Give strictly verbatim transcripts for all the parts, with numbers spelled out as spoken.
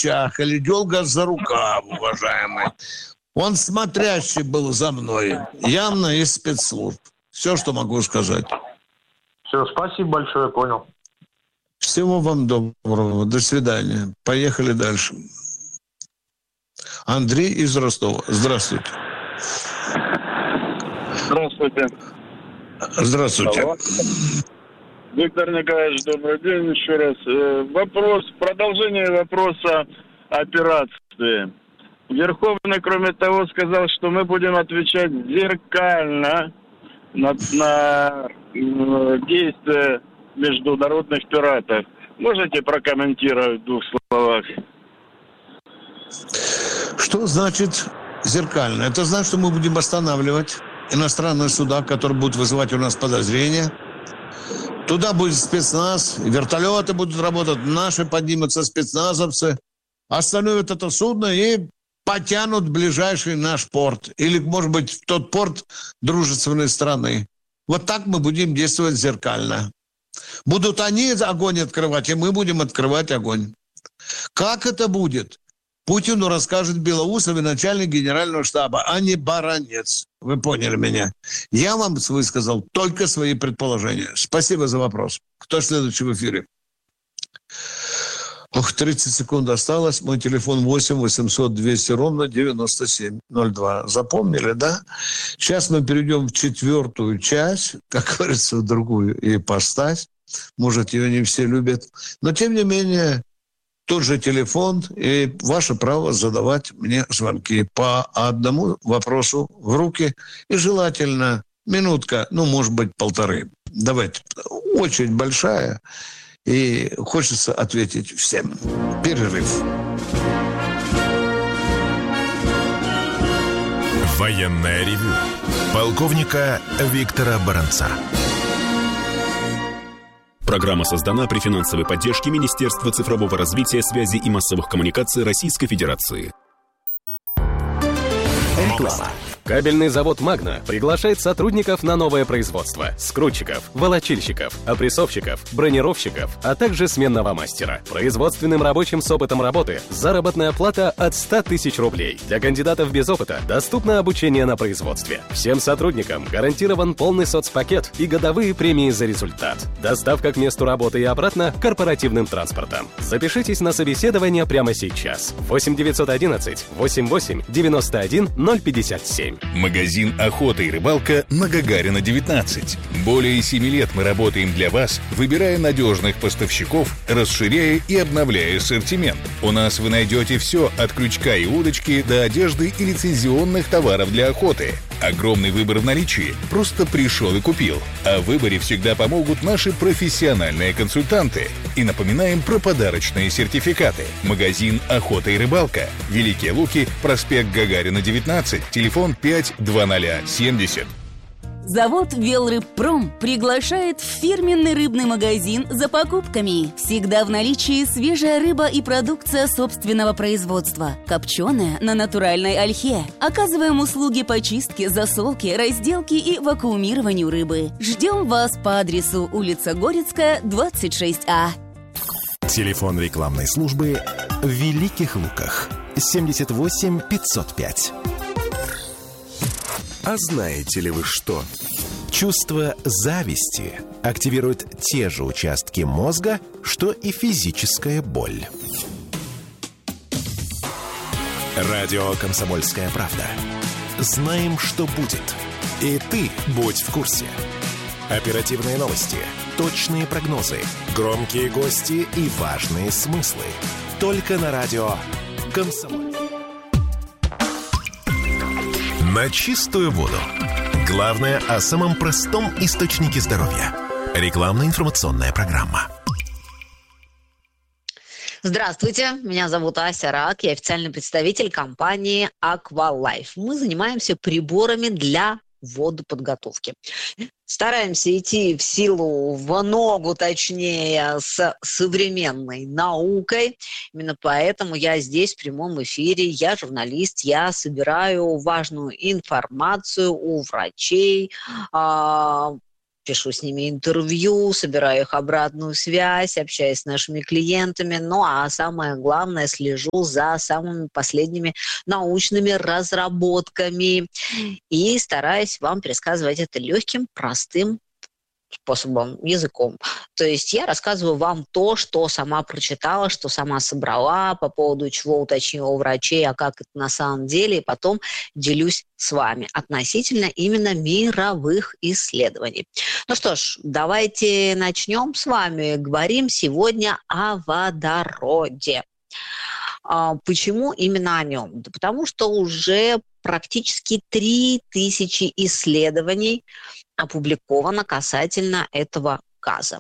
плечах или дергал за рукав, уважаемый. Он смотрящий был за мной, явно из спецслужб. Все, что могу сказать. Все, спасибо большое, понял. Всего вам доброго, до свидания. Поехали дальше. Андрей из Ростова. Здравствуйте. Здравствуйте. Здравствуйте. Алло. Виктор Николаевич, добрый день еще раз. Вопрос, продолжение вопроса операции. Верховный, кроме того, сказал, что мы будем отвечать зеркально на, на действия международных пиратов. Можете прокомментировать в двух словах? Что значит зеркально? Это значит, что мы будем останавливать иностранные суда, которые будут вызывать у нас подозрения. Туда будет спецназ, вертолеты будут работать, наши поднимутся спецназовцы, остановят это судно и потянут в ближайший наш порт. Или, может быть, в тот порт дружественной страны. Вот так мы будем действовать зеркально. Будут они огонь открывать, и мы будем открывать огонь. Как это будет? Путину расскажет Белоусов и начальник генерального штаба, а не Баранец. Вы поняли меня? Я вам высказал только свои предположения. Спасибо за вопрос. Кто следующий в эфире? Ох, тридцать секунд осталось. Мой телефон восемь восемьсот двести ровно девяносто семь ноль два. Запомнили, да? Сейчас мы перейдем в четвертую часть, как говорится, в другую ипостась. Может, ее не все любят. Но, тем не менее, тот же телефон и ваше право задавать мне звонки по одному вопросу в руки. И желательно минутка, ну, может быть, полторы. Давайте. Очередь большая. И хочется ответить всем. Перерыв. Военное ревю полковника Виктора Баранца. Программа создана при финансовой поддержке Министерства цифрового развития, связи и массовых коммуникаций Российской Федерации. Реклама. Кабельный завод «Магна» приглашает сотрудников на новое производство. Скрутчиков, волочильщиков, опрессовщиков, бронировщиков, а также сменного мастера. Производственным рабочим с опытом работы заработная плата от ста тысяч рублей. Для кандидатов без опыта доступно обучение на производстве. Всем сотрудникам гарантирован полный соцпакет и годовые премии за результат. Доставка к месту работы и обратно корпоративным транспортом. Запишитесь на собеседование прямо сейчас. восемь девятьсот одиннадцать восемьдесят восемь девяносто один ноль пятьдесят семь. Магазин «Охота и рыбалка» на Гагарина, девятнадцать. Более семи лет мы работаем для вас, выбирая надежных поставщиков, расширяя и обновляя ассортимент. У нас вы найдете все от крючка и удочки до одежды и лицензионных товаров для охоты. Огромный выбор в наличии. Просто пришел и купил. А в выборе всегда помогут наши профессиональные консультанты. И напоминаем про подарочные сертификаты. Магазин «Охота и рыбалка». Великие Луки, проспект Гагарина, девятнадцать, телефон пять два ноль семьдесят. Завод «Велрыбпром» приглашает в фирменный рыбный магазин за покупками. Всегда в наличии свежая рыба и продукция собственного производства. Копченая на натуральной ольхе. Оказываем услуги по чистке, засолке, разделке и вакуумированию рыбы. Ждем вас по адресу улица Горецкая, двадцать шесть А. Телефон рекламной службы в Великих Луках. семьдесят восемь пятьсот пять. А знаете ли вы что? Чувство зависти активирует те же участки мозга, что и физическая боль. Радио «Комсомольская правда». Знаем, что будет. И ты будь в курсе. Оперативные новости, точные прогнозы, громкие гости и важные смыслы. Только на радио «Комсомольская». На чистую воду. Главное о самом простом источнике здоровья. Рекламно-информационная программа. Здравствуйте, меня зовут Ася Рак, я официальный представитель компании Aqualife. Мы занимаемся приборами для водоподготовки. Стараемся идти в силу, в ногу, точнее, с современной наукой. Именно поэтому я здесь в прямом эфире, я журналист, я собираю важную информацию у врачей, пишу с ними интервью, собираю их обратную связь, общаюсь с нашими клиентами. Ну, а самое главное, слежу за самыми последними научными разработками и стараюсь вам пересказывать это легким, простым способом, языком. То есть я рассказываю вам то, что сама прочитала, что сама собрала, по поводу чего уточнила у врачей, а как это на самом деле, и потом делюсь с вами относительно именно мировых исследований. Ну что ж, давайте начнем с вами. Говорим сегодня о водороде. Почему именно о нем? Да потому что уже практически три тысячи исследований опубликовано касательно этого газа.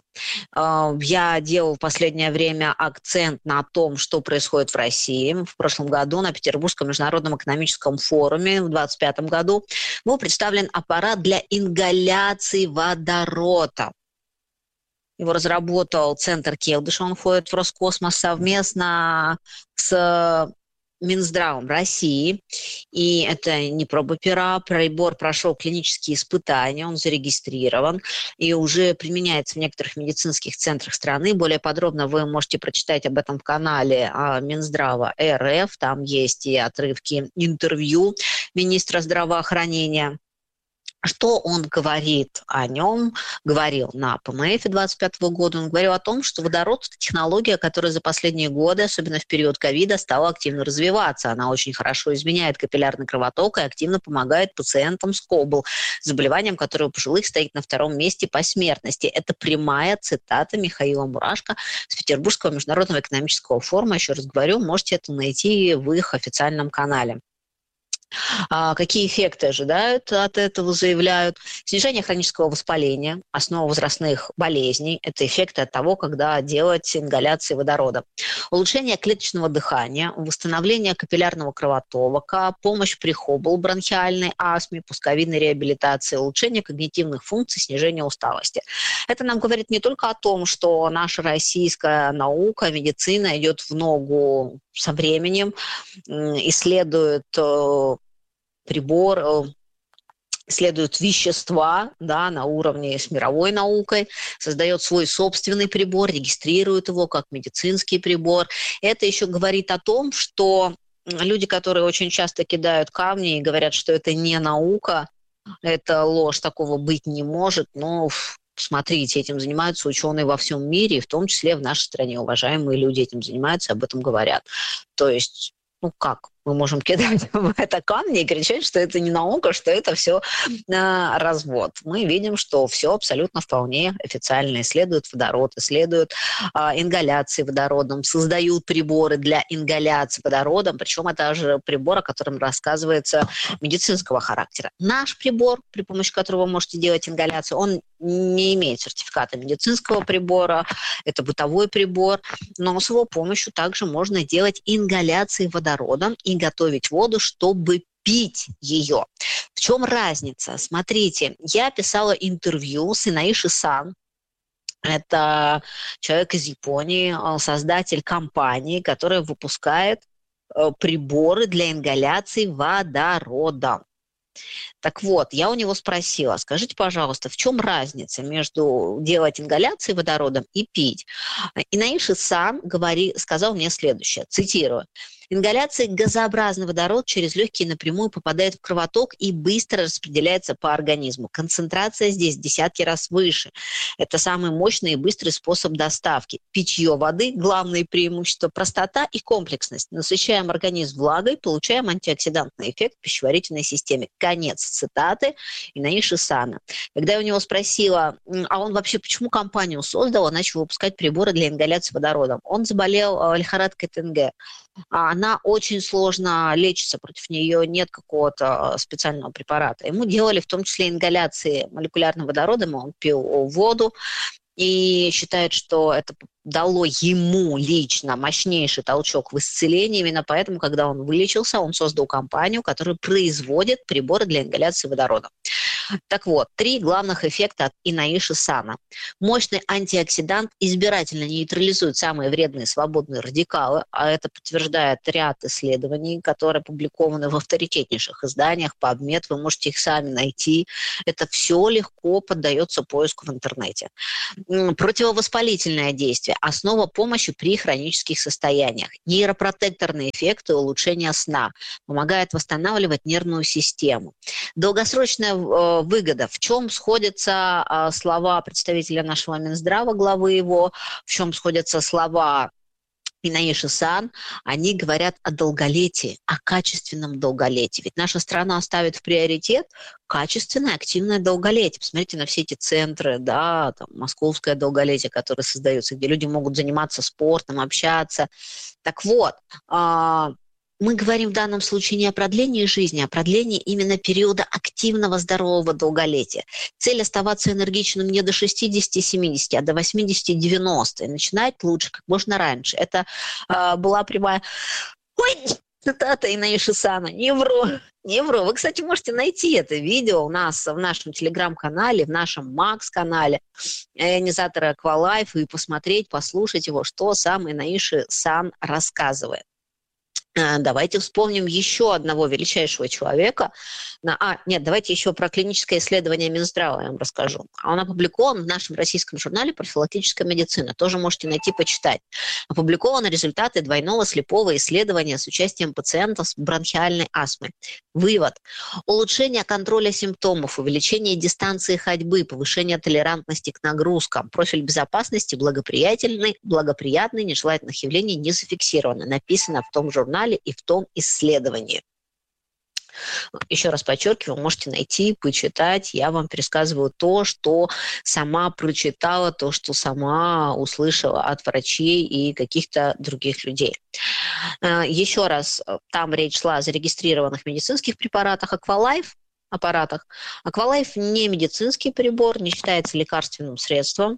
Я делал в последнее время акцент на том, что происходит в России. В прошлом году на Петербургском международном экономическом форуме в двадцать пятом году был представлен аппарат для ингаляции водорода. Его разработал Центр Келдыша, он входит в Роскосмос совместно с Минздравом России. И это не проба пера, прибор прошел клинические испытания, он зарегистрирован и уже применяется в некоторых медицинских центрах страны. Более подробно вы можете прочитать об этом в канале Минздрава эр эф. Там есть и отрывки интервью министра здравоохранения. Что он говорит о нем, говорил на пэ эм эф двадцать пятого года, он говорил о том, что водород – это технология, которая за последние годы, особенно в период ковида, стала активно развиваться. Она очень хорошо изменяет капиллярный кровоток и активно помогает пациентам с КОБЛ, заболеванием, которое у пожилых стоит на втором месте по смертности. Это прямая цитата Михаила Мурашко с Петербургского международного экономического форума. Еще раз говорю, можете это найти в их официальном канале. А какие эффекты ожидают от этого, заявляют? Снижение хронического воспаления, основа возрастных болезней. Это эффекты от того, когда делать ингаляции водорода. Улучшение клеточного дыхания, восстановление капиллярного кровотока, помощь при хобл, бронхиальной астме, пусковидной реабилитации, улучшение когнитивных функций, снижение усталости. Это нам говорит не только о том, что наша российская наука, медицина идет в ногу со временем, исследует прибор, исследует вещества, да, на уровне с мировой наукой, создает свой собственный прибор, регистрирует его как медицинский прибор. Это еще говорит о том, что люди, которые очень часто кидают камни и говорят, что это не наука, это ложь, такого быть не может, но смотрите, этим занимаются ученые во всем мире, и в том числе в нашей стране. Уважаемые люди этим занимаются, об этом говорят. То есть, ну как? Мы можем кидать в это камни и кричать, что это не наука, что это все э, развод. Мы видим, что все абсолютно вполне официально исследуют водород, исследуют э, ингаляции водородом, создают приборы для ингаляции водородом, причем это же прибор, о котором рассказывается, медицинского характера. Наш прибор, при помощи которого вы можете делать ингаляцию, он не имеет сертификата медицинского прибора, это бытовой прибор, но с его помощью также можно делать ингаляции водородом и готовить воду, чтобы пить ее. В чем разница? Смотрите, я писала интервью с Инаиши Сан. Это человек из Японии, создатель компании, которая выпускает приборы для ингаляции водорода. Так вот, я у него спросила, скажите, пожалуйста, в чем разница между делать ингаляции водородом и пить? Инаиши Сан говори, сказал мне следующее, цитирую. Ингаляция газообразный водород через легкие напрямую попадает в кровоток и быстро распределяется по организму. Концентрация здесь в десятки раз выше. Это самый мощный и быстрый способ доставки. Питье воды – главное преимущество, простота и комплексность. Насыщаем организм влагой, получаем антиоксидантный эффект в пищеварительной системе. Конец цитаты Инаиши Сана. Когда я у него спросила, а он вообще почему компанию создал, начал выпускать приборы для ингаляции водородом. Он заболел лихорадкой Тенге. Она очень сложно лечится, против нее нет какого-то специального препарата. Ему делали в том числе ингаляции молекулярным водородом, он пил воду и считает, что это дало ему лично мощнейший толчок в исцелении. Именно поэтому, когда он вылечился, он создал компанию, которая производит приборы для ингаляции водорода. Так вот, три главных эффекта от Инаиши Сана. Мощный антиоксидант избирательно нейтрализует самые вредные свободные радикалы, а это подтверждает ряд исследований, которые опубликованы в авторитетнейших изданиях, PubMed, вы можете их сами найти. Это все легко поддается поиску в интернете. Противовоспалительное действие, основа помощи при хронических состояниях. Нейропротекторные эффекты, улучшение сна, помогает восстанавливать нервную систему. Долгосрочная выгода. В чем сходятся а, слова представителя нашего Минздрава, главы его, в чем сходятся слова Инаиши Сан? Они говорят о долголетии, о качественном долголетии. Ведь наша страна ставит в приоритет качественное, активное долголетие. Посмотрите на все эти центры, да, там, московское долголетие, которое создается, где люди могут заниматься спортом, общаться. Так вот, а, мы говорим в данном случае не о продлении жизни, а о продлении именно периода активного здорового долголетия. Цель оставаться энергичным не до шестидесяти-семидесяти, а до восьмидесяти-девяноста. И начинать лучше как можно раньше. Это э, была прямая... Ой, цитата Инаиши Сана. Не вру, не вру. Вы, кстати, можете найти это видео у нас в нашем телеграм-канале, в нашем Макс-канале ионизатора Аквалайф и посмотреть, послушать его, что сам Инаиши Сан рассказывает. Давайте вспомним еще одного величайшего человека. А, нет, давайте еще про клиническое исследование Минздрава я вам расскажу. Он опубликован в нашем российском журнале «Профилактическая медицина». Тоже можете найти, почитать. Опубликованы результаты двойного слепого исследования с участием пациентов с бронхиальной астмой. Вывод. Улучшение контроля симптомов, увеличение дистанции ходьбы, повышение толерантности к нагрузкам. Профиль безопасности благоприятный, благоприятный, нежелательных явлений не зафиксировано. Написано в том журнале и в том исследовании. Еще раз подчеркиваю, можете найти, почитать. Я вам пересказываю то, что сама прочитала, то, что сама услышала от врачей и каких-то других людей. Еще раз, там речь шла о зарегистрированных медицинских препаратах Аквалайф, аппаратах. Аквалайф не медицинский прибор, не считается лекарственным средством.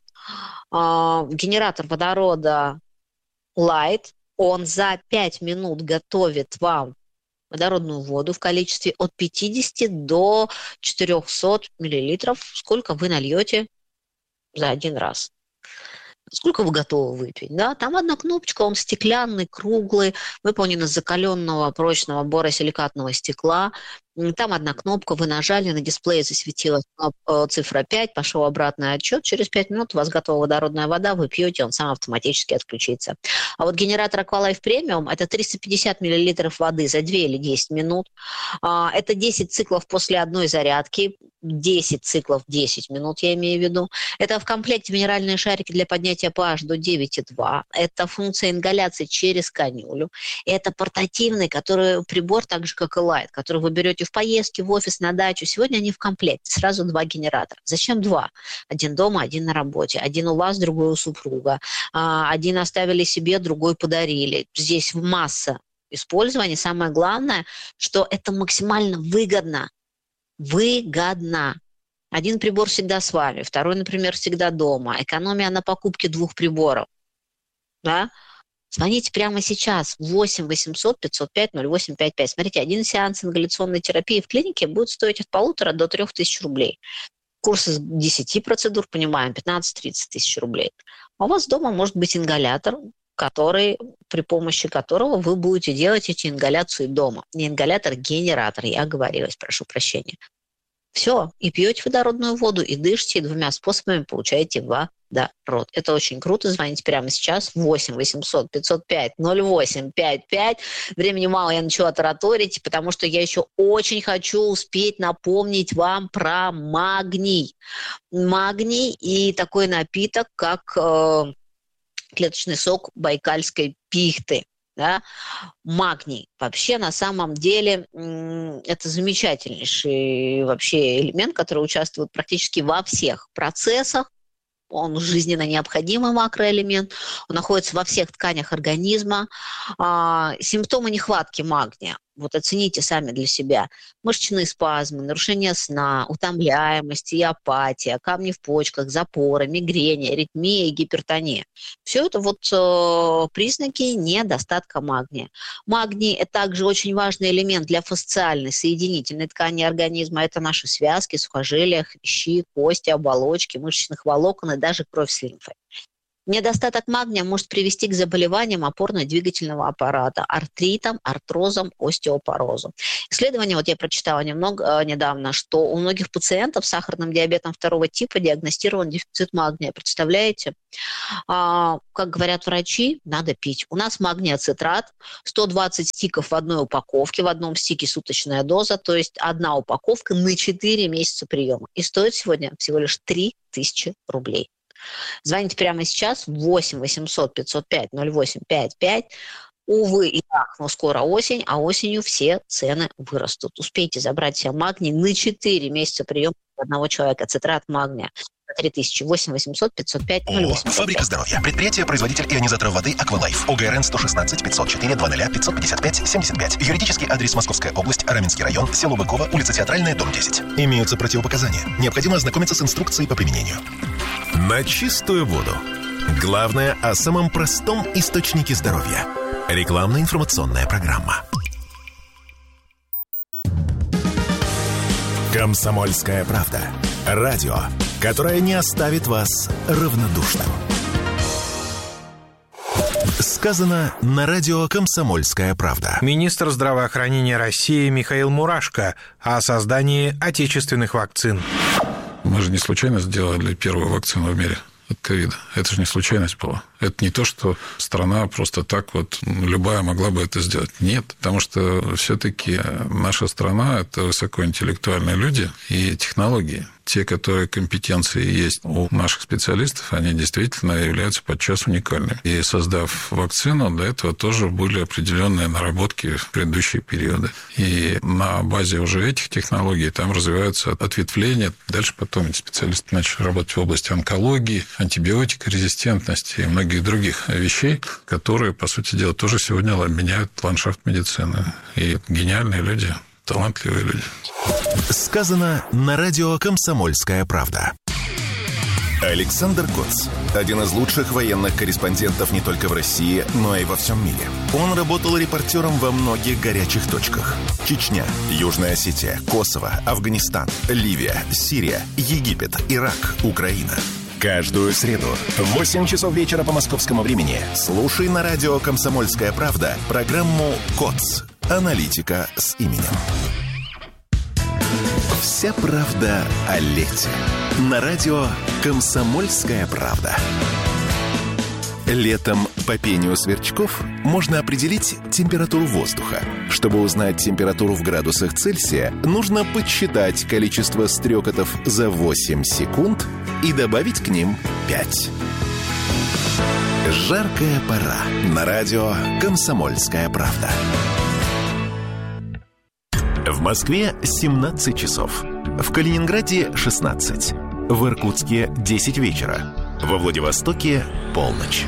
Генератор водорода Light, он за пять минут готовит вам водородную воду в количестве от пятидесяти до четырехсот миллилитров. Сколько вы нальете за один раз? Сколько вы готовы выпить? Да? Там одна кнопочка, он стеклянный, круглый, выполнен из закаленного прочного боросиликатного стекла. Там одна кнопка, вы нажали, на дисплее засветилась цифра пять, пошел обратный отчет. Через пять минут у вас готова водородная вода, вы пьете, он сам автоматически отключится. А вот генератор Aqualife Premium – это триста пятьдесят миллилитров воды за две или десять минут. Это десять циклов после одной зарядки, десять циклов десять минут, я имею в виду. Это в комплекте минеральные шарики для поднятия pH до девять и два. Это функция ингаляции через канюлю. Это портативный который, прибор, так же как и Light, который вы берете в поездке, в офис, на дачу. Сегодня они в комплекте. Сразу два генератора. Зачем два? Один дома, один на работе. Один у вас, другой у супруга. Один оставили себе, другой подарили. Здесь масса использования. Самое главное, что это максимально выгодно. Выгодно. Один прибор всегда с вами, второй, например, всегда дома. Экономия на покупке двух приборов. Да? Звоните прямо сейчас. восемь восемьсот пятьсот пять ноль восемь пять пять. Смотрите, один сеанс ингаляционной терапии в клинике будет стоить от полутора до трех тысяч рублей. Курс из десяти процедур, понимаем, пятнадцать-тридцать тысяч рублей. А у вас дома может быть ингалятор, который, при помощи которого вы будете делать эти ингаляции дома. Не ингалятор, а генератор. Я оговорилась, прошу прощения. Все, и пьете водородную воду, и дышите, и двумя способами получаете водород. Это очень круто. Звоните прямо сейчас. восемь восемьсот пятьсот пять ноль восемь пять пять. Времени мало, я начала тараторить, потому что я еще очень хочу успеть напомнить вам про магний. Магний и такой напиток, как э, клеточный сок байкальской пихты. Да? Магний. Вообще, на самом деле, это замечательнейший вообще элемент, который участвует практически во всех процессах. Он жизненно необходимый макроэлемент. Он находится во всех тканях организма. А, симптомы нехватки магния. вот оцените сами для себя, мышечные спазмы, нарушение сна, утомляемость и апатия, камни в почках, запоры, мигрени, аритмия и гипертония. Все это вот э, признаки недостатка магния. Магний – это также очень важный элемент для фасциальной соединительной ткани организма. Это наши связки, сухожилия, хрящи, кости, оболочки, мышечных волокон и даже кровь с лимфой. Недостаток магния может привести к заболеваниям опорно-двигательного аппарата, артритам, артрозам, остеопорозу. Исследование, вот я прочитала немного недавно, что у многих пациентов с сахарным диабетом второго типа диагностирован дефицит магния. Представляете? А, как говорят врачи, надо пить. У нас магний-ацетрат, сто двадцать стиков в одной упаковке, в одном стике суточная доза, то есть одна упаковка на четыре месяца приема. И стоит сегодня всего лишь три тысячи рублей. Звоните прямо сейчас восемь восемьсот пятьсот пять ноль восемь пятьдесят пять. Увы и ах, но скоро осень, а осенью все цены вырастут. Успейте забрать себе магний на четыре месяца приема одного человека. Цитрат магния. три тысячи. восемь восемьсот пятьсот пять ноль восемь. Фабрика здоровья. Предприятие, производитель ионизаторов воды «Аквалайф». ОГРН сто шестнадцать пятьсот четыре двадцать пятьсот пятьдесят пять семьдесят пять. Юридический адрес: Московская область, Раменский район, село Быково, улица Театральная, дом десять. Имеются противопоказания. Необходимо ознакомиться с инструкцией по применению. На чистую воду. Главное о самом простом источнике здоровья. Рекламно-информационная программа. «Комсомольская правда». Радио, которое не оставит вас равнодушным. Сказано на радио «Комсомольская правда». Министр здравоохранения России Михаил Мурашко о создании отечественных вакцин. Мы же не случайно сделали первую вакцину в мире от ковида. Это же не случайность была. Это не то, что страна просто так вот, любая могла бы это сделать. Нет, потому что все-таки наша страна – это высокоинтеллектуальные люди и технологии. Те, которые компетенции есть у наших специалистов, они действительно являются подчас уникальными. И создав вакцину, для этого тоже были определенные наработки в предыдущие периоды. И на базе уже этих технологий там развиваются ответвления. Дальше потом эти специалисты начали работать в области онкологии, антибиотикорезистентности и многих других вещей, которые, по сути дела, тоже сегодня меняют ландшафт медицины. И гениальные люди, талантливые люди. Сказано на радио «Комсомольская правда». Александр Коц – один из лучших военных корреспондентов не только в России, но и во всем мире. Он работал репортером во многих горячих точках. Чечня, Южная Осетия, Косово, Афганистан, Ливия, Сирия, Египет, Ирак, Украина. Каждую среду в восемь часов вечера по московскому времени слушай на радио «Комсомольская правда» программу «Коц. Аналитика с именем». Вся правда о лете. На радио «Комсомольская правда». Летом по пению сверчков можно определить температуру воздуха. Чтобы узнать температуру в градусах Цельсия, нужно подсчитать количество стрекотов за восемь секунд и добавить к ним пять. Жаркая пора. На радио «Комсомольская правда». В Москве семнадцать часов. В Калининграде шестнадцать. В Иркутске десять вечера. Во Владивостоке полночь.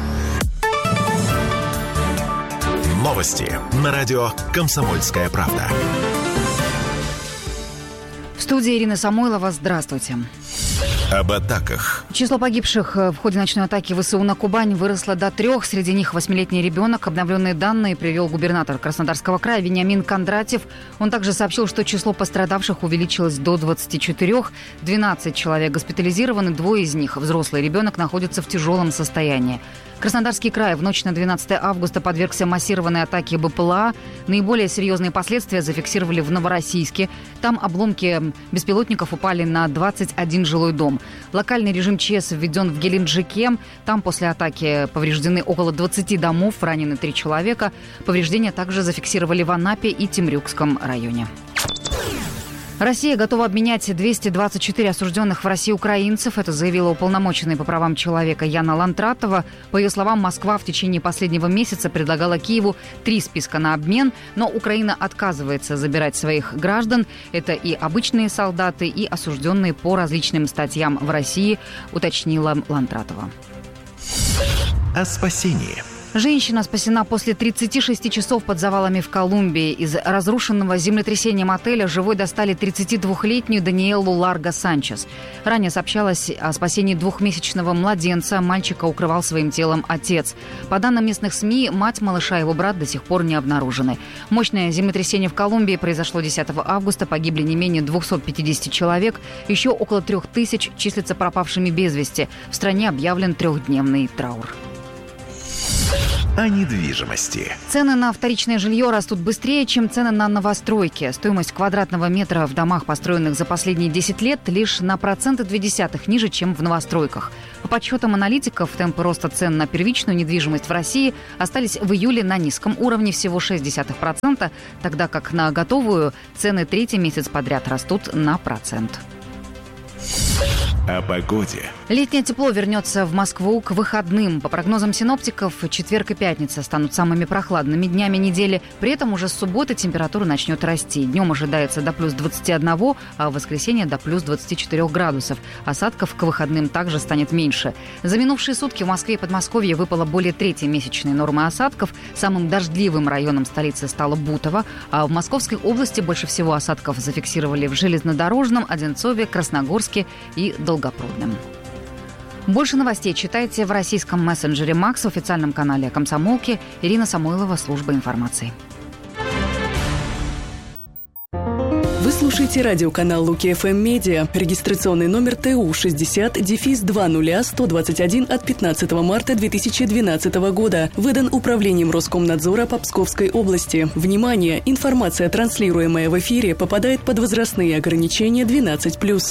Новости на радио «Комсомольская правда». В студии Ирина Самойлова. Здравствуйте. Об атаках. Число погибших в ходе ночной атаки ВСУ на Кубань выросло до трех. Среди них восьмилетний ребенок. Обновленные данные привел губернатор Краснодарского края Вениамин Кондратьев. Он также сообщил, что число пострадавших увеличилось до двадцати четырёх. двенадцать человек госпитализированы, двое из них, взрослый ребенок, находятся в тяжелом состоянии. Краснодарский край в ночь на двенадцатое августа подвергся массированной атаке БПЛА. Наиболее серьезные последствия зафиксировали в Новороссийске. Там обломки беспилотников упали на двадцать один жилой дом. Локальный режим ЧС введен в Геленджике. Там после атаки повреждены около двадцати домов, ранены три человека. Повреждения также зафиксировали в Анапе и Темрюкском районе. Россия готова обменять двести двадцать четыре осужденных в России украинцев. Это заявила уполномоченная по правам человека Яна Лантратова. По ее словам, Москва в течение последнего месяца предлагала Киеву три списка на обмен, но Украина отказывается забирать своих граждан. Это и обычные солдаты, и осужденные по различным статьям в России, уточнила Лантратова. О спасении. Женщина спасена после тридцати шести часов под завалами в Колумбии. Из разрушенного землетрясением отеля живой достали тридцатидвухлетнюю Даниэлу Ларго Санчес. Ранее сообщалось о спасении двухмесячного младенца. Мальчика укрывал своим телом отец. По данным местных СМИ, мать малыша и его брат до сих пор не обнаружены. Мощное землетрясение в Колумбии произошло десятого августа. Погибли не менее двухсот пятидесяти человек. Еще около трех тысяч числятся пропавшими без вести. В стране объявлен трехдневный траур. О недвижимости. Цены на вторичное жилье растут быстрее, чем цены на новостройки. Стоимость квадратного метра в домах, построенных за последние десять лет, лишь на процент и две десятых ниже, чем в новостройках. По подсчетам аналитиков, темпы роста цен на первичную недвижимость в России остались в июле на низком уровне всего шесть десятых процента, тогда как на готовую цены третий месяц подряд растут на процент. О погоде. Летнее тепло вернется в Москву к выходным. По прогнозам синоптиков, четверг и пятница станут самыми прохладными днями недели. При этом уже с субботы температура начнет расти. Днем ожидается до плюс двадцати одного, а в воскресенье до плюс двадцати четырёх градусов. Осадков к выходным также станет меньше. За минувшие сутки в Москве и Подмосковье выпало более трети месячной нормы осадков. Самым дождливым районом столицы стало Бутово. А в Московской области больше всего осадков зафиксировали в Железнодорожном, Одинцове, Красногорске и Долгопрудном. Больше новостей читайте в российском мессенджере «Макс», в официальном канале «Комсомолки». Ирина Самойлова, служба информации. Вы слушаете радиоканал Луки эф эм Медиа. Регистрационный номер Т У шестьдесят дефис два ноль сто двадцать один от пятнадцатого марта две тысячи двенадцатого года. Выдан Управлением Роскомнадзора по Псковской области. Внимание! Информация, транслируемая в эфире, попадает под возрастные ограничения двенадцать плюс.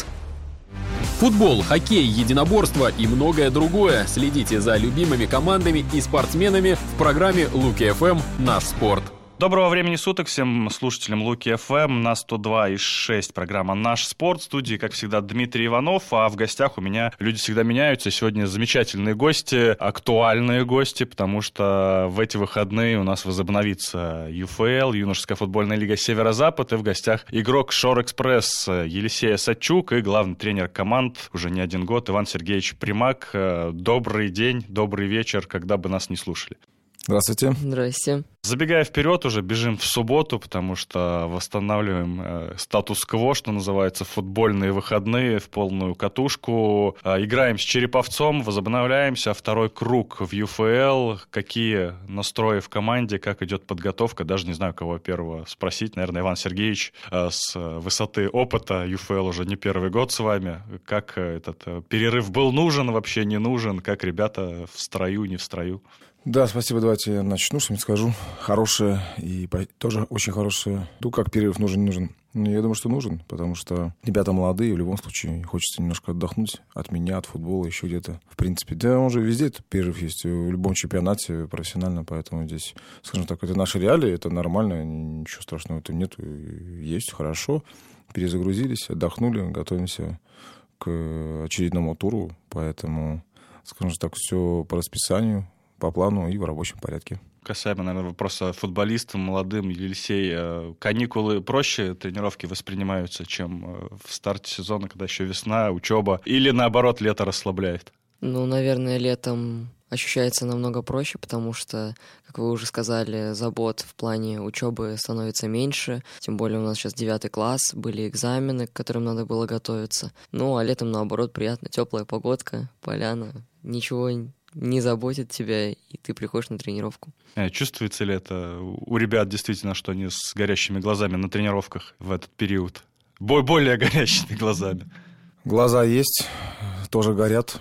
Футбол, хоккей, единоборство и многое другое. Следите за любимыми командами и спортсменами в программе Луки эф эм «Наш спорт». Доброго времени суток всем слушателям Луки эф эм на сто два и шесть программа «Наш спорт». В студии, как всегда, Дмитрий Иванов, а в гостях у меня люди всегда меняются. Сегодня замечательные гости, актуальные гости, потому что в эти выходные у нас возобновится ю эф эл, юношеская футбольная лига «Северо-Запад», и в гостях игрок «Шор-Экспресс» Елисей Осадчук и главный тренер команд уже не один год Иван Сергеевич Примак. Добрый день, добрый вечер, когда бы нас не слушали. Здравствуйте. Здрасте. Забегая вперед, уже бежим в субботу, потому что восстанавливаем э, статус-кво, что называется, футбольные выходные в полную катушку. Э, играем с Череповцом, возобновляемся. Второй круг в ю эф эл. Какие настрои в команде, как идет подготовка? Даже не знаю, кого первого спросить. Наверное, Иван Сергеевич э, с высоты опыта. ю эф эл уже не первый год с вами. Как этот э, перерыв был нужен, вообще не нужен? Как ребята в строю, не в строю? Да, спасибо. Давайте я начну, что-нибудь скажу. Хорошее и тоже очень хорошее. Ну, как перерыв нужен, не нужен? Ну, я думаю, что нужен, потому что ребята молодые, в любом случае хочется немножко отдохнуть от меня, от футбола, еще где-то. В принципе, да, он же везде этот перерыв есть, в любом чемпионате профессионально, поэтому здесь, скажем так, это наши реалии, это нормально, ничего страшного в этом нет, есть, хорошо. Перезагрузились, отдохнули, готовимся к очередному туру, поэтому, скажем так, все по расписанию, по плану и в рабочем порядке. Касаемо, наверное, вопроса футболистам, молодым, Елисей, каникулы проще тренировки воспринимаются, чем в старте сезона, когда еще весна, учеба, или наоборот, лето расслабляет? Ну, наверное, летом ощущается намного проще, потому что, как вы уже сказали, забот в плане учебы становится меньше, тем более у нас сейчас девятый класс, были экзамены, к которым надо было готовиться. Ну, а летом, наоборот, приятно, теплая погодка, поляна, ничего не заботит тебя, и ты приходишь на тренировку. Чувствуется ли это у ребят действительно, что они с горящими глазами на тренировках в этот период? Более горящими глазами? Глаза есть, тоже горят.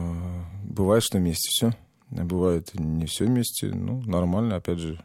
Бывает, что вместе все. Бывает не все вместе. Ну, нормально, опять же.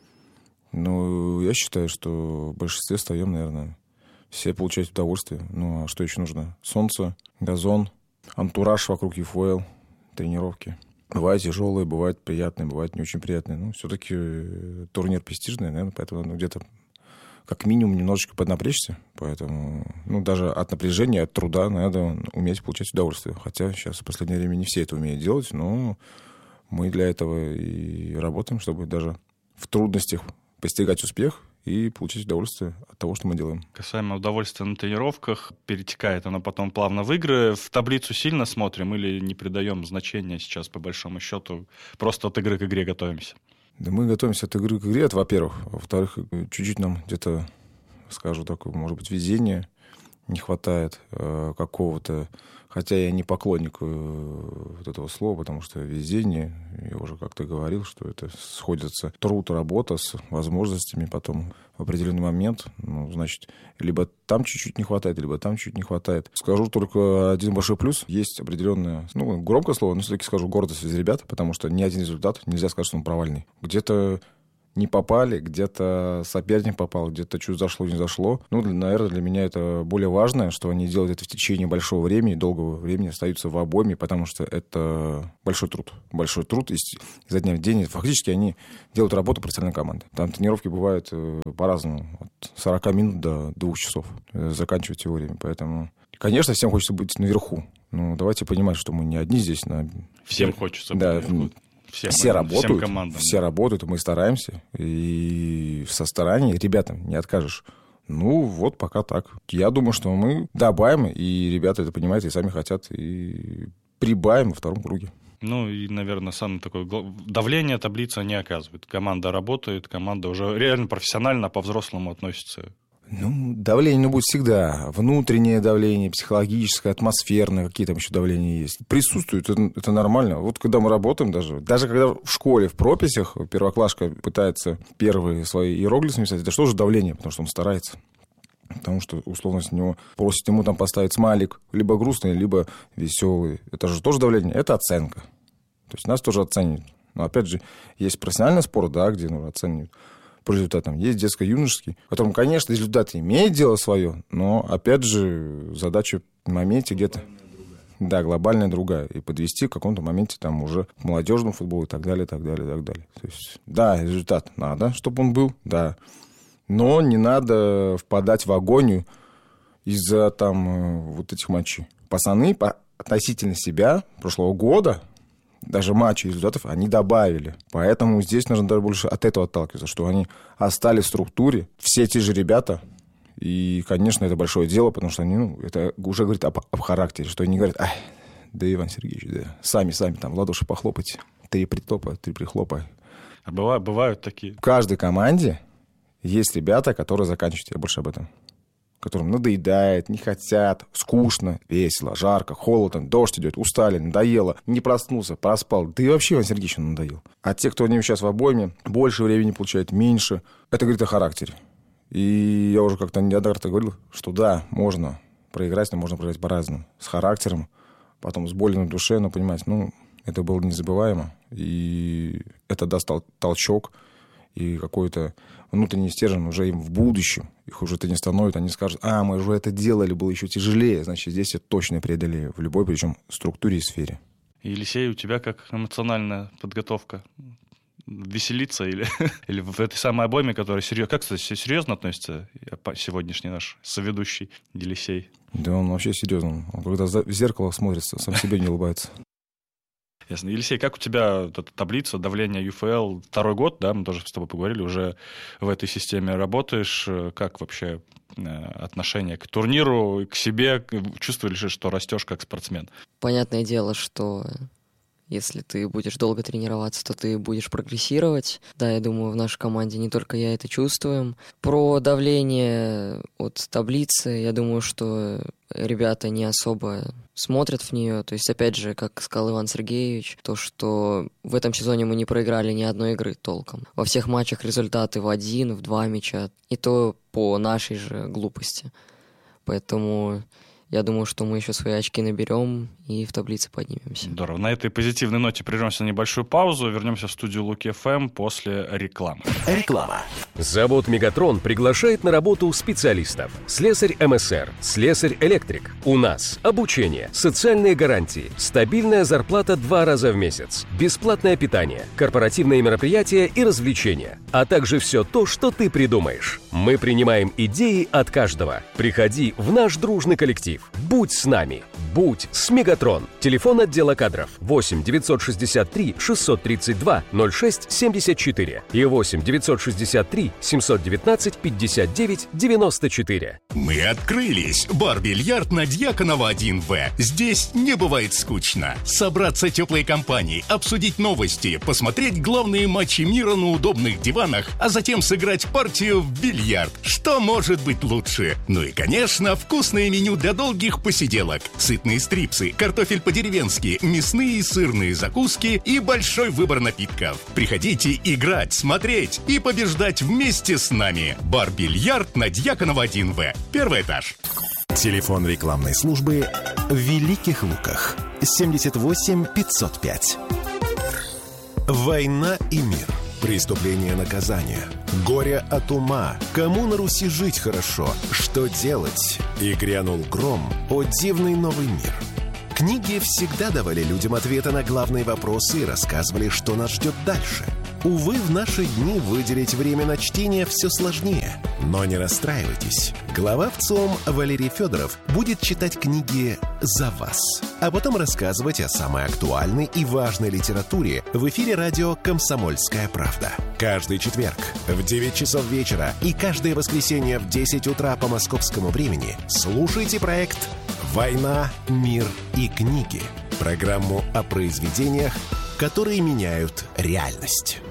Ну, я считаю, что в большинстве встаем, наверное, все получают удовольствие. Ну, а что еще нужно? Солнце, газон, антураж вокруг ю эф эл, тренировки. Бывают тяжелые, бывают приятные, бывают не очень приятные. Ну, все-таки турнир престижный, наверное, поэтому ну, где-то как минимум немножечко поднапрячься. Поэтому, ну, даже от напряжения, от труда надо уметь получать удовольствие. Хотя сейчас в последнее время не все это умеют делать, но мы для этого и работаем, чтобы даже в трудностях постигать успех и получить удовольствие от того, что мы делаем. Касаемо удовольствия на тренировках, перетекает оно потом плавно в игры. В таблицу сильно смотрим или не придаем значения сейчас, по большому счету, просто от игры к игре готовимся? Да мы готовимся от игры к игре, это во-первых. Во-вторых, чуть-чуть нам где-то, скажу так, может быть, везения не хватает э, какого-то... Хотя я не поклонник э, вот этого слова, потому что везение, я уже как-то говорил, что это сходится труд, работа с возможностями потом в определенный момент. Ну, значит, либо там чуть-чуть не хватает, либо там чуть не хватает. Скажу только один большой плюс. Есть определенное, ну, громкое слово, но все-таки скажу гордость из ребят, потому что ни один результат нельзя сказать, что он провальный. Где-то не попали, где-то соперник попал, где-то что зашло, не зашло. Ну, наверное, для меня это более важно, что они делают это в течение большого времени, долгого времени, остаются в обойме, потому что это большой труд. Большой труд изо дня в день. Фактически они делают работу профессиональной команды. Там тренировки бывают по-разному. От сорок минут до двух часов заканчивать его время. Поэтому, конечно, всем хочется быть наверху. Но давайте понимать, что мы не одни здесь. На... Всем хочется быть да, наверху. Всем, все работают, командам, все да. работают, мы стараемся. И со стороны ребятам не откажешь. Ну, вот пока так. Я думаю, что мы добавим, и ребята это понимают, и сами хотят, и прибавим во втором круге. Ну, и, наверное, самое такое давление таблица не оказывает. Команда работает, команда уже реально профессионально, по-взрослому относится. Ну, давление ну, будет всегда. Внутреннее давление, психологическое, атмосферное, какие там еще давления есть. Присутствует, это, это нормально. Вот когда мы работаем даже, даже когда в школе, в прописях первоклашка пытается первые свои иероглифы написать, это что же давление? Потому что он старается. Потому что, условно, с него просит ему там поставить смайлик, либо грустный, либо веселый. Это же тоже давление, это оценка. То есть нас тоже оценивают. Но, опять же, есть профессиональный спорт, да, где ну, оценивают по результатам. Есть детско-юношеский, в котором, конечно, результат имеет дело свое, но, опять же, задача в моменте где-то... Да, глобальная другая. И подвести в каком-то моменте там уже к молодежному футболу и так далее, так далее, так далее. То есть, да, результат надо, чтобы он был, да. Но не надо впадать в агонию из-за там вот этих матчей. Пацаны по относительно себя прошлого года даже матчей и результатов они добавили. Поэтому здесь нужно даже больше от этого отталкиваться, что они остались в структуре, все те же ребята. И, конечно, это большое дело, потому что они, ну, это уже говорит об, об характере, что они говорят, ай, да, Иван Сергеевич, да, сами-сами там в ладоши похлопайте, три притопа, три прихлопа. А бывают, бывают такие? В каждой команде есть ребята, которые заканчивают, я больше об этом, которым надоедает, не хотят, скучно, весело, жарко, холодно, дождь идет, устали, надоело, не проснулся, проспал. Да и вообще Иван Сергеевич надоел. А те, кто не сейчас в обойме, больше времени получает, меньше. Это говорит о характере. И я уже как-то неоднократно говорил, что да, можно проиграть, но можно проиграть по-разному. С характером, потом с болью на душе, но понимаете, ну, это было незабываемо. И это даст тол- толчок и какой-то внутренний стержень уже им в будущем. Их уже это не становится, они скажут, а, мы уже это делали, было еще тяжелее, значит, здесь я точно преодолею в любой, причем, структуре и сфере. Елисей, у тебя как эмоциональная подготовка? Веселиться или, или в этой самой обойме, которая серьезно... Как, кстати, серьезно относится сегодняшний наш соведущий Елисей? Да он вообще серьезно. Он когда в зеркало смотрится, сам себе не улыбается. Ясно. Елисей, как у тебя эта таблица давления ю эф эл? Второй год, да, мы тоже с тобой поговорили, уже в этой системе работаешь. Как вообще отношение к турниру, к себе? Чувствуешь ли, что растешь как спортсмен? Понятное дело, что если ты будешь долго тренироваться, то ты будешь прогрессировать. Да, я думаю, в нашей команде не только я это чувствуем. Про давление от таблицы, я думаю, что ребята не особо смотрят в нее. То есть, опять же, как сказал Иван Сергеевич, то, что в этом сезоне мы не проиграли ни одной игры толком. Во всех матчах результаты в один, в два мяча. И то по нашей же глупости. Поэтому я думаю, что мы еще свои очки наберем и в таблице поднимемся. Здорово. На этой позитивной ноте прервемся на небольшую паузу. Вернемся в студию Луки эф эм после рекламы. Реклама. Завод «Мегатрон» приглашает на работу специалистов. Слесарь эм эс эр, слесарь-электрик. У нас обучение, социальные гарантии, стабильная зарплата два раза в месяц, бесплатное питание, корпоративные мероприятия и развлечения, а также все то, что ты придумаешь. Мы принимаем идеи от каждого. Приходи в наш дружный коллектив. Будь с нами. Будь с Мегатрон. Телефон отдела кадров восемь девятьсот шестьдесят три шестьсот тридцать два ноль шесть семьдесят четыре и восемь девятьсот шестьдесят три семьсот девятнадцать пятьдесят девять девяносто четыре. Мы открылись. Бар-бильярд на Дьяконова один вэ. Здесь не бывает скучно. Собраться теплой компанией, обсудить новости, посмотреть главные матчи мира на удобных диванах, а затем сыграть партию в бильярд. Что может быть лучше? Ну и, конечно, вкусное меню для долгих посиделок. Сытные стрипсы, картофель по-деревенски, мясные и сырные закуски и большой выбор напитков. Приходите играть, смотреть и побеждать вместе с нами. Бар-бильярд на Дьяконова один вэ. Первый этаж. Телефон рекламной службы в Великих Луках. семьдесят восемь пятьсот пять. Война и мир. Преступление, наказание. Горе от ума. Кому на Руси жить хорошо? Что делать? И грянул гром. О, дивный новый мир. Книги всегда давали людям ответы на главные вопросы и рассказывали, что нас ждет дальше. Увы, в наши дни выделить время на чтение все сложнее. Но не расстраивайтесь. Глава ВЦИОМ Валерий Федоров будет читать книги за вас, а потом рассказывать о самой актуальной и важной литературе в эфире радио «Комсомольская правда». Каждый четверг в девять часов вечера и каждое воскресенье в десять утра по московскому времени слушайте проект «Война, мир и книги». Программу о произведениях, которые меняют реальность.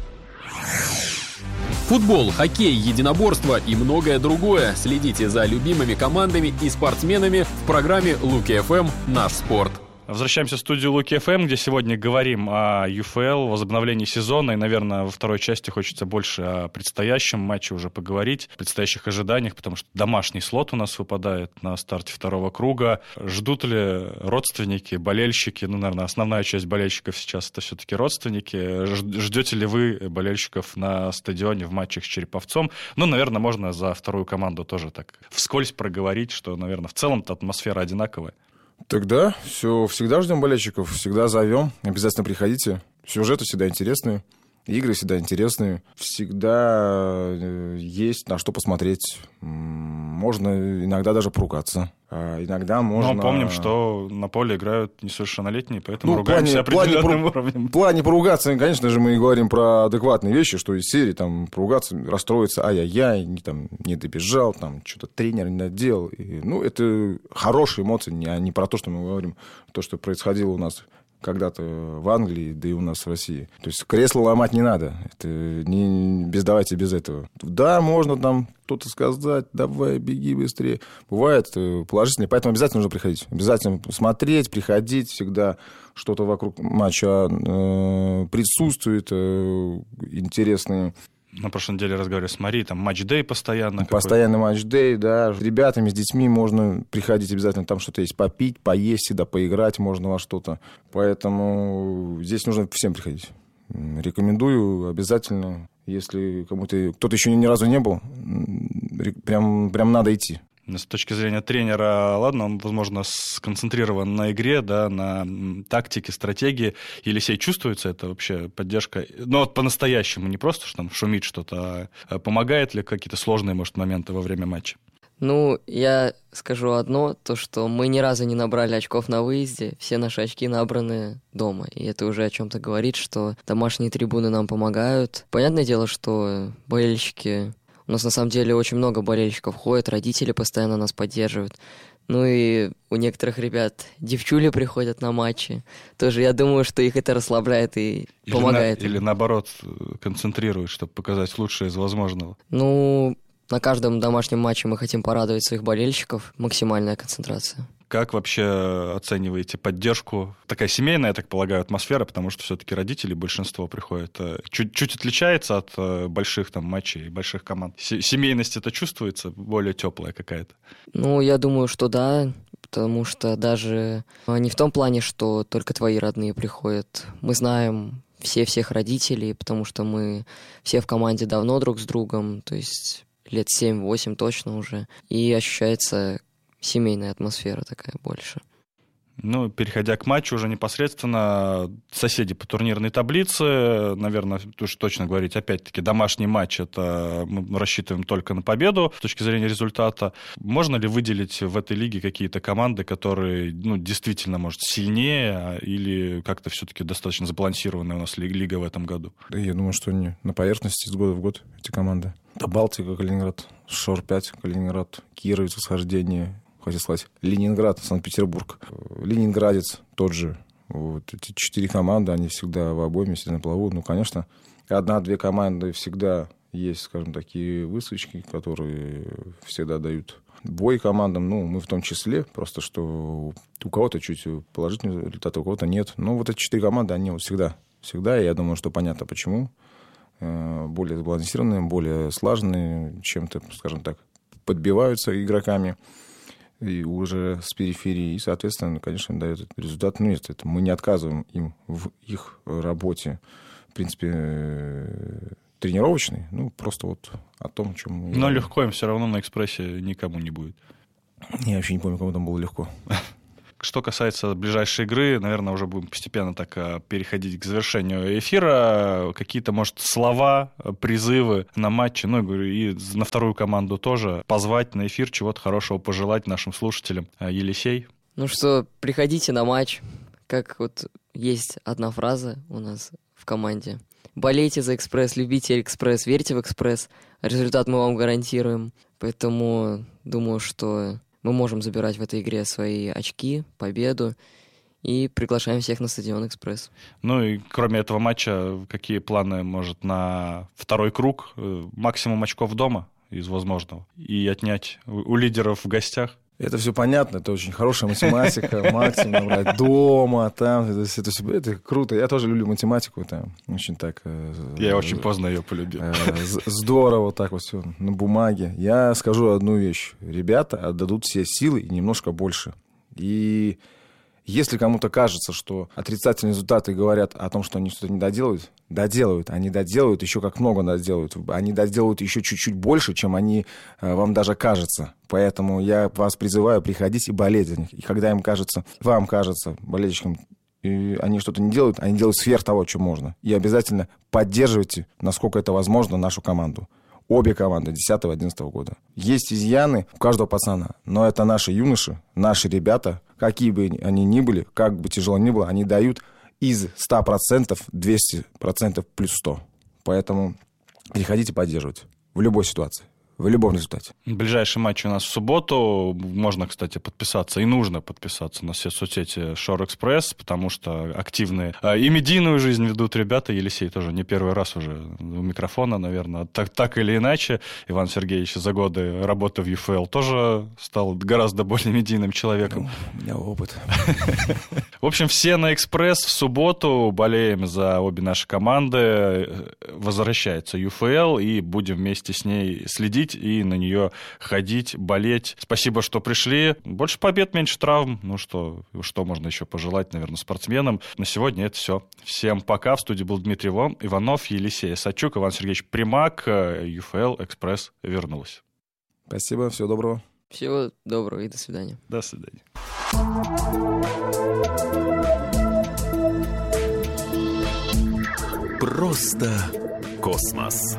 Футбол, хоккей, единоборство и многое другое. Следите за любимыми командами и спортсменами в программе Луки эф эм «Наш спорт». Возвращаемся в студию Луки эф эм, где сегодня говорим о ю эф эл, возобновлении сезона. И, наверное, во второй части хочется больше о предстоящем матче уже поговорить, предстоящих ожиданиях, потому что домашний слот у нас выпадает на старте второго круга. Ждут ли родственники, болельщики? Ну, наверное, основная часть болельщиков сейчас это все-таки родственники. Ждете ли вы болельщиков на стадионе в матчах с Череповцом? Ну, наверное, можно за вторую команду тоже так вскользь проговорить, что, наверное, в целом-то атмосфера одинаковая. Тогда все, всегда ждем болельщиков, всегда зовем, обязательно приходите. Сюжеты всегда интересные, игры всегда интересные, всегда есть на что посмотреть. Можно иногда даже поругаться. А иногда можно... Но помним, что на поле играют несовершеннолетние, поэтому ну, ругаемся плане, определенным плане, уровнем. В плане поругаться, конечно же, мы говорим про адекватные вещи, что из серии там поругаться, расстроиться, ай-яй-яй, не, там, не добежал, там, что-то тренер не доделал. И, ну, это хорошие эмоции, а не про то, что мы говорим, то, что происходило у нас когда-то в Англии, да и у нас в России. То есть кресло ломать не надо. Это не, без, давайте без этого. Да, можно там кто-то сказать, давай, беги быстрее. Бывает положительно, поэтому обязательно нужно приходить. Обязательно смотреть, приходить. Всегда что-то вокруг матча э, присутствует, э, интересные. На прошлой неделе разговаривали с Марией, там матч-дэй постоянно. Постоянно матч-дэй, да. С ребятами, с детьми можно приходить обязательно, там что-то есть попить, поесть, всегда поиграть можно во что-то. Поэтому здесь нужно всем приходить. Рекомендую обязательно, если кому-то... Кто-то еще ни разу не был, прям, прям надо идти. С точки зрения тренера, ладно, он, возможно, сконцентрирован на игре, да, на тактике, стратегии. Елисей, чувствуется это вообще поддержка? Ну, вот по-настоящему, не просто, что там шумит что-то, а помогает ли какие-то сложные, может, моменты во время матча? Ну, я скажу одно, то, что мы ни разу не набрали очков на выезде, все наши очки набраны дома. И это уже о чем-то говорит, что домашние трибуны нам помогают. Понятное дело, что болельщики... У нас на самом деле очень много болельщиков ходят, родители постоянно нас поддерживают. Ну и у некоторых ребят девчули приходят на матчи. Тоже я думаю, что их это расслабляет и или помогает. На, или наоборот концентрирует, чтобы показать лучшее из возможного. Ну, на каждом домашнем матче мы хотим порадовать своих болельщиков. Максимальная концентрация. Как вообще оцениваете поддержку? Такая семейная, я так полагаю, атмосфера, потому что все-таки родители, большинство приходят. Чуть, чуть отличается от больших там матчей, больших команд. Семейность это чувствуется, более теплая какая-то? Ну, я думаю, что да, потому что даже не в том плане, что только твои родные приходят. Мы знаем все всех родителей, потому что мы все в команде давно друг с другом, то есть лет семь-восемь точно уже. И ощущается... семейная атмосфера такая больше. Ну, переходя к матчу уже непосредственно, соседи по турнирной таблице, наверное, уж точно говорить, опять-таки, домашний матч, это мы рассчитываем только на победу с точки зрения результата. Можно ли выделить в этой лиге какие-то команды, которые, ну, действительно, может, сильнее, или как-то все-таки достаточно сбалансированная у нас лига в этом году? Я думаю, что они на поверхности из года в год, эти команды. Это Балтика, Калининград, Шор пять, Калининград, Кировец, Восхождение, хотел сказать, Ленинград, Санкт-Петербург, Ленинградец тот же. Вот эти четыре команды, они всегда в обойме, всегда на плаву. Ну, конечно, одна-две команды всегда есть, скажем, такие высочки, которые всегда дают бой командам. Ну, мы в том числе, просто что у кого-то чуть положительный результат, у кого-то нет. Но вот эти четыре команды, они вот всегда, всегда, и я думаю, что понятно почему. Более сбалансированные, более слаженные, чем-то, скажем так, подбиваются игроками. И уже с периферии, и, соответственно, конечно, дает этот результат. Ну, нет, это мы не отказываем им в их работе, в принципе, тренировочной, ну, просто вот о том, о чем мы... Но легко им все равно на «Экспрессе» никому не будет. Я вообще не помню, кому там было легко. Что касается ближайшей игры, наверное, уже будем постепенно так переходить к завершению эфира. Какие-то, может, слова, призывы на матче, ну, и на вторую команду тоже позвать на эфир, чего-то хорошего пожелать нашим слушателям. Елисей? Ну что, приходите на матч. Как вот есть одна фраза у нас в команде. Болейте за «Экспресс», любите «Экспресс», верьте в «Экспресс». Результат мы вам гарантируем. Поэтому думаю, что... мы можем забирать в этой игре свои очки, победу, и приглашаем всех на стадион «Экспресс». Ну и кроме этого матча, какие планы, может, на второй круг? Максимум очков дома из возможного и отнять у лидеров в гостях? Это все понятно, это очень хорошая математика, максимум брать дома, там, это, это, это, это круто. Я тоже люблю математику, там, очень так... Я э, очень поздно ее полюбил. Э, здорово так вот все на бумаге. Я скажу одну вещь. Ребята отдадут все силы и немножко больше. И если кому-то кажется, что отрицательные результаты говорят о том, что они что-то не доделают, доделают. Они доделают, еще как много доделают. Они доделают еще чуть-чуть больше, чем они э, вам даже кажется. Поэтому я вас призываю приходить и болеть за них. И когда им кажется, вам кажется, болельщикам, и они что-то не делают, они делают сверх того, что можно. И обязательно поддерживайте, насколько это возможно, нашу команду. Обе команды десятого-одиннадцатого года. Есть изъяны у каждого пацана, но это наши юноши, наши ребята, какие бы они ни были, как бы тяжело ни было, они дают из ста процентов двести процентов плюс сто. Поэтому приходите поддерживать в любой ситуации. В любом результате. Ближайший матч у нас в субботу. Можно, кстати, подписаться, и нужно подписаться на все соцсети Шор Экспресс, потому что активные и медийную жизнь ведут ребята. Елисей тоже не первый раз уже у микрофона, наверное. Так, так или иначе, Иван Сергеевич за годы работы в ю эф эл тоже стал гораздо более медийным человеком. Ну, у меня опыт. В общем, все на Экспресс в субботу. Болеем за обе наши команды. Возвращается ю эф эл, и будем вместе с ней следить и на нее ходить, болеть. Спасибо, что пришли. Больше побед, меньше травм. Ну что, что можно еще пожелать, наверное, спортсменам. На сегодня это все. Всем пока. В студии был Дмитрий Иванов, Елисей Сачук, Иван Сергеевич Примак. ю эф эл Экспресс вернулась. Спасибо, всего доброго. Всего доброго и до свидания. До свидания. Просто космос.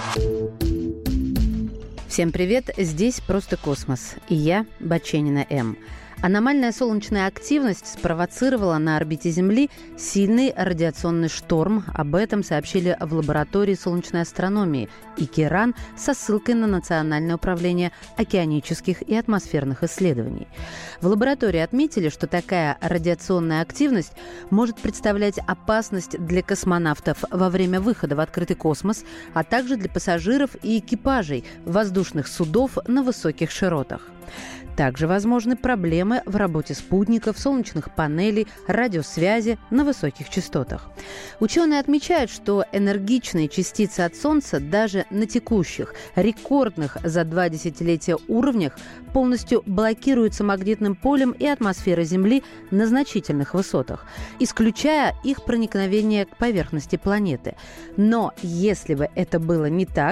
Всем привет, здесь «Просто космос» и я, Баченина М. Аномальная солнечная активность спровоцировала на орбите Земли сильный радиационный шторм. Об этом сообщили в лаборатории солнечной астрономии ИКИРАН со ссылкой на Национальное управление океанических и атмосферных исследований. В лаборатории отметили, что такая радиационная активность может представлять опасность для космонавтов во время выхода в открытый космос, а также для пассажиров и экипажей воздушных судов на высоких широтах. Также возможны проблемы в работе спутников, солнечных панелей, радиосвязи на высоких частотах. Ученые отмечают, что энергичные частицы от Солнца даже на текущих, рекордных за два десятилетия уровнях полностью блокируются магнитным полем и атмосферой Земли на значительных высотах, исключая их проникновение к поверхности планеты. Но если бы это было не так,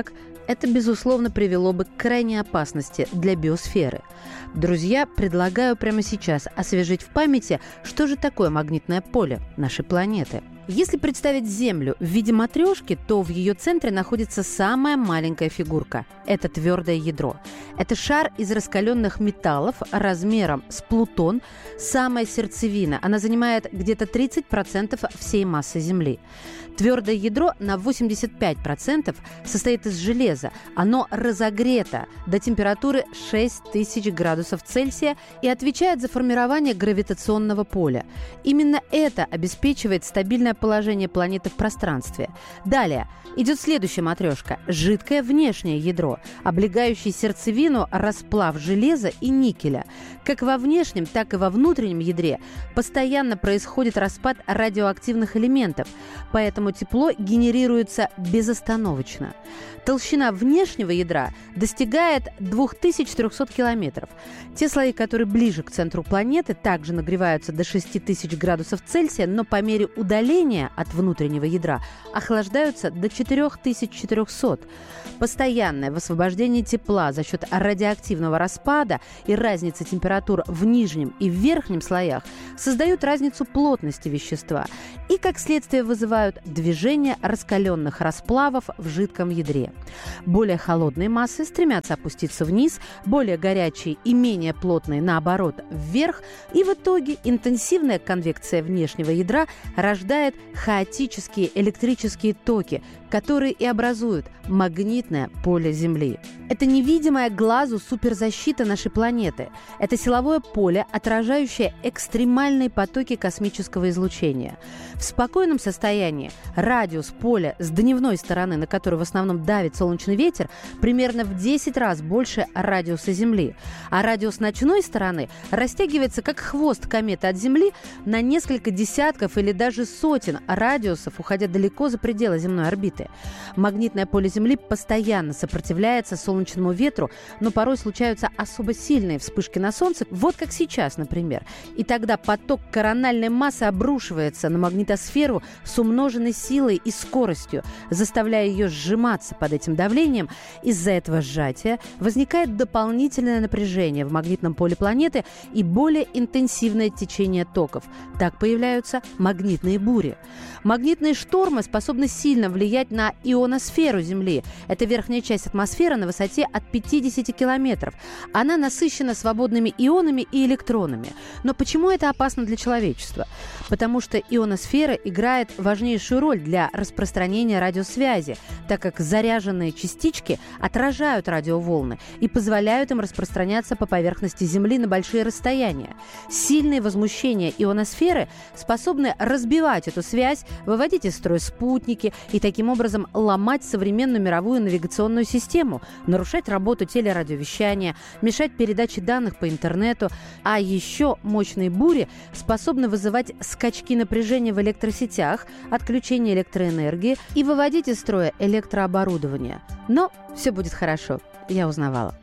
Это, безусловно, привело бы к крайней опасности для биосферы. Друзья, предлагаю прямо сейчас освежить в памяти, что же такое магнитное поле нашей планеты. Если представить Землю в виде матрешки, то в ее центре находится самая маленькая фигурка – это твердое ядро. Это шар из раскаленных металлов размером с Плутон, самая сердцевина. Она занимает где-то тридцать процентов всей массы Земли. Твердое ядро на восемьдесят пять процентов состоит из железа. Оно разогрето до температуры шесть тысяч градусов Цельсия и отвечает за формирование гравитационного поля. Именно это обеспечивает стабильное положение планеты в пространстве. Далее идет следующая матрешка – жидкое внешнее ядро, облегающее сердцевину расплав железа и никеля. Как во внешнем, так и во внутреннем ядре постоянно происходит распад радиоактивных элементов, поэтому тепло генерируется безостановочно. Толщина внешнего ядра достигает две тысячи четыреста километров. Те слои, которые ближе к центру планеты, также нагреваются до шесть тысяч градусов Цельсия, но по мере удаления от внутреннего ядра охлаждаются до четыре тысячи четыреста. Постоянное высвобождение тепла за счет радиоактивного распада и разницы температур в нижнем и в верхнем слоях создают разницу плотности вещества и, как следствие, вызывают движение раскаленных расплавов в жидком ядре. Более холодные массы стремятся опуститься вниз, более горячие и менее плотные, наоборот, вверх, и в итоге интенсивная конвекция внешнего ядра рождает хаотические электрические токи, которые и образуют магнитное поле Земли. Это невидимая глазу суперзащита нашей планеты. Это силовое поле, отражающее экстремальные потоки космического излучения. В спокойном состоянии радиус поля с дневной стороны, на которую в основном давит солнечный ветер, примерно в десять раз больше радиуса Земли. А радиус ночной стороны растягивается как хвост кометы от Земли на несколько десятков или даже сотен радиусов, уходя далеко за пределы земной орбиты. Магнитное поле Земли постоянно сопротивляется солнечному ветру, но порой случаются особо сильные вспышки на Солнце, вот как сейчас, например. И тогда поток корональной массы обрушивается на магнитосферу с умноженной силой и скоростью, заставляя ее сжиматься под этим давлением. Из-за этого сжатия возникает дополнительное напряжение в магнитном поле планеты и более интенсивное течение токов. Так появляются магнитные бури. Магнитные штормы способны сильно влиять на ионосферу Земли. Это верхняя часть атмосферы на высоте от пятидесяти километров. Она насыщена свободными ионами и электронами. Но почему это опасно для человечества? Потому что ионосфера играет важнейшую роль для распространения радиосвязи, так как заряженные частички отражают радиоволны и позволяют им распространяться по поверхности Земли на большие расстояния. Сильные возмущения ионосферы способны разбивать эту связь, выводить из строя спутники и таким образом ломать современную мировую навигационную систему, нарушать работу телерадиовещания, мешать передаче данных по интернету. А еще мощные бури способны вызывать скачки напряжения в электросетях, отключение электроэнергии и выводить из строя электрооборудование. Но все будет хорошо, я узнавала.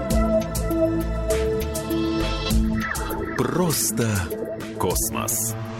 Просто космос.